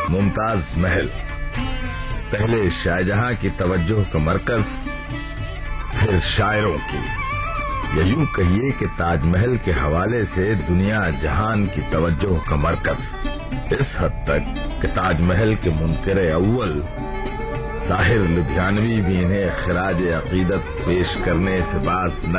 मुमताज महल पहले शाहजहां की तवज्जो का मरकज, फिर शायरों की, या यूं कहिए कि ताजमहल के हवाले से दुनिया जहान की तवज्जो का मरकज। इस हद तक कि ताजमहल के मुनकिर अव्वल साहिर लुधियानवी भी इन्हें खिराज अकीदत पेश करने से बाज न